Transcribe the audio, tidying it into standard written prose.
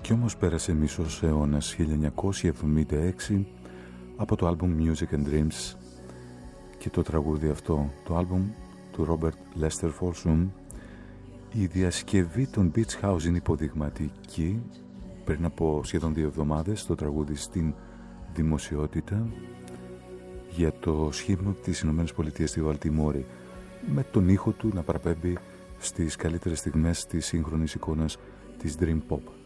Κι όμως πέρασε μισός αιώνας, 1976, από το άλμπουμ Music and Dreams και το τραγούδι αυτό, το άλμπουμ του Robert Lester Folsom. Η διασκευή των Beach House είναι υποδειγματική. Πριν από σχεδόν 2 εβδομάδες το τραγούδι στην δημοσιότητα για το σχήμα της Ηνωμένες Πολιτείες στη Βαλτιμόρη, με τον ήχο του να παραπέμπει στις καλύτερες στιγμές της σύγχρονης εικόνας της Dream Pop.